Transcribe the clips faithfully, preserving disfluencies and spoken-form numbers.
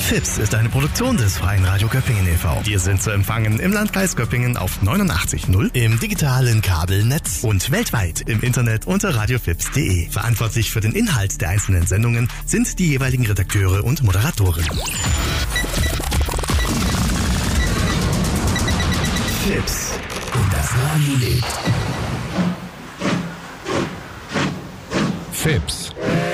Fips ist eine Produktion des Freien Radio Göppingen e V. Wir sind zu empfangen im Landkreis Göppingen auf neunundachtzig Komma null, im digitalen Kabelnetz und weltweit im Internet unter radiofips punkt de. Verantwortlich für den Inhalt der einzelnen Sendungen sind die jeweiligen Redakteure und Moderatoren. Fips und das Radio lebt. Fips.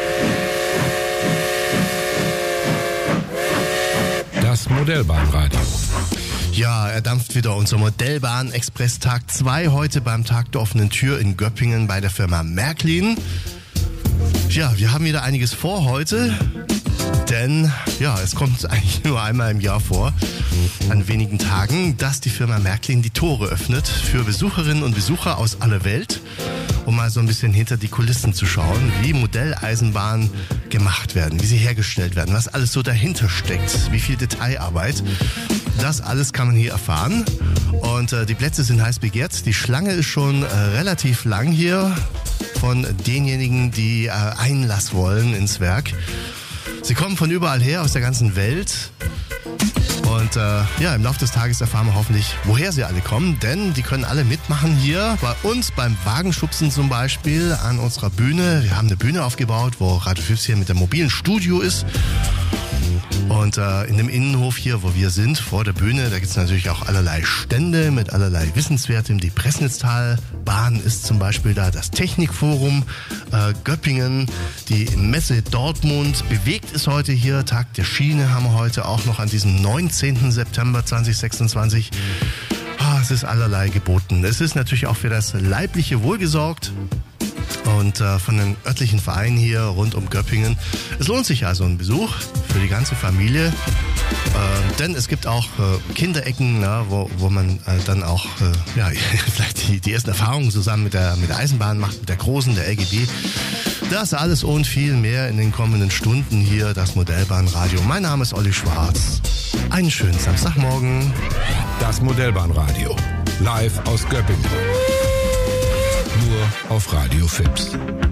Das Modellbahnradio. Ja, er dampft wieder, unser Modellbahn-Express Tag zwei, heute beim Tag der offenen Tür in Göppingen bei der Firma Märklin. Ja, wir haben wieder einiges vor heute, denn ja, es kommt eigentlich nur einmal im Jahr vor, an wenigen Tagen, dass die Firma Märklin die Tore öffnet für Besucherinnen und Besucher aus aller Welt, um mal so ein bisschen hinter die Kulissen zu schauen, wie Modelleisenbahnen gemacht werden, wie sie hergestellt werden, was alles so dahinter steckt, wie viel Detailarbeit. Das alles kann man hier erfahren und äh, die Plätze sind heiß begehrt. Die Schlange ist schon äh, relativ lang hier von denjenigen, die äh, Einlass wollen ins Werk. Sie kommen von überall her, aus der ganzen Welt. Und äh, ja, im Laufe des Tages erfahren wir hoffentlich, woher sie alle kommen, denn die können alle mitmachen hier bei uns beim Wagenschubsen zum Beispiel an unserer Bühne. Wir haben eine Bühne aufgebaut, wo Radio Fips hier mit dem mobilen Studio ist. Und äh, in dem Innenhof hier, wo wir sind, vor der Bühne, da gibt es natürlich auch allerlei Stände mit allerlei Wissenswertem. Die Pressnitztalbahn ist zum Beispiel da, das Technikforum äh, Göppingen, die Messe Dortmund. Bewegt ist heute hier, Tag der Schiene haben wir heute auch noch an diesem neunzehnten September zweitausendsechsundzwanzig. Ah, es ist allerlei geboten. Es ist natürlich auch für das Leibliche Wohl gesorgt. Und äh, von den örtlichen Vereinen hier rund um Göppingen. Es lohnt sich also ein Besuch für die ganze Familie. Äh, denn es gibt auch äh, Kinderecken, na, wo, wo man äh, dann auch äh, ja, vielleicht die, die ersten Erfahrungen zusammen mit der, mit der Eisenbahn macht, mit der großen, der L G B. Das alles und viel mehr in den kommenden Stunden hier, das Modellbahnradio. Mein Name ist Olli Schwarz. Einen schönen Samstagmorgen. Das Modellbahnradio. Live aus Göppingen. Nur auf Radio Fips.